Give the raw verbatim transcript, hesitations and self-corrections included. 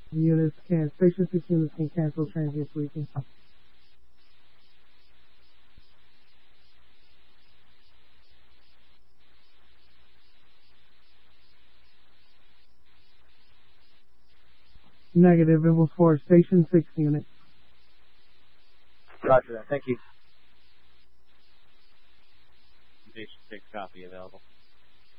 Units can, Station six units can cancel transient sweeping. Negative, it was for Station six units. Roger that, thank you. Station six copy available.